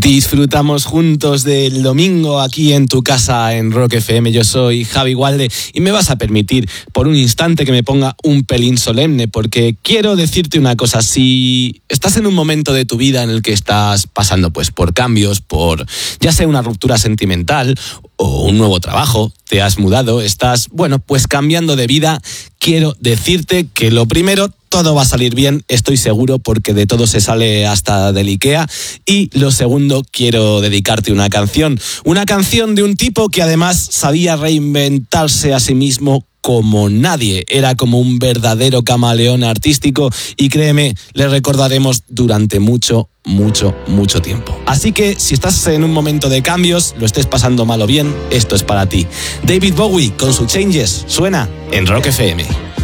Disfrutamos juntos del domingo aquí en tu casa en Rock FM. Yo soy Javi Gualde y me vas a permitir por un instante que me ponga un pelín solemne, porque quiero decirte una cosa. Si estás en un momento de tu vida en el que estás pasando pues por cambios, por ya sea una ruptura sentimental o un nuevo trabajo, te has mudado, estás, pues cambiando de vida, quiero decirte que lo primero, todo va a salir bien, estoy seguro, porque de todo se sale hasta del IKEA. Y lo segundo, quiero dedicarte una canción de un tipo que además sabía reinventarse a sí mismo como nadie. Era como un verdadero camaleón artístico y créeme, le recordaremos durante mucho tiempo. Así que si estás en un momento de cambios, lo estés pasando mal o bien, esto es para ti. David Bowie con su Changes suena en Rock FM.